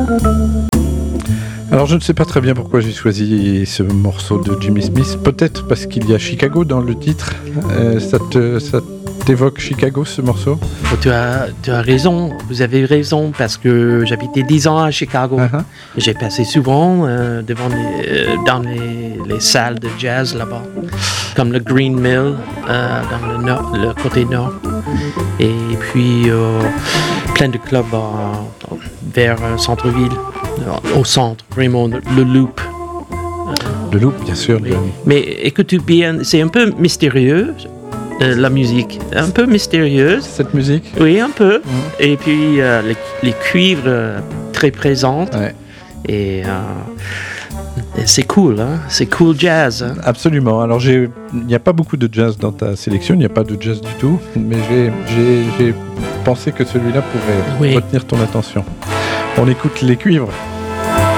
Alors je ne sais pas très bien pourquoi j'ai choisi ce morceau de Jimmy Smith. Peut-être parce qu'il y a Chicago dans le titre. Ça t'évoque Chicago, ce morceau? Tu as raison, vous avez raison, parce que j'habitais 10 ans à Chicago. Uh-huh. J'ai passé souvent dans les salles de jazz là-bas, comme le Green Mill, dans le côté nord. Et puis plein de clubs vers centre-ville, au centre, vraiment, le Loop. Le Loop, bien sûr. Oui. Mais écoute bien, c'est un peu mystérieux. La musique, un peu mystérieuse. Cette musique? Oui, un peu. Et puis les cuivres très présentes. Ouais. Et c'est cool, hein? C'est cool jazz. Hein? Absolument. Alors, il n'y a pas beaucoup de jazz dans ta sélection, il n'y a pas de jazz du tout, mais j'ai pensé que celui-là pourrait retenir ton attention. On écoute les cuivres.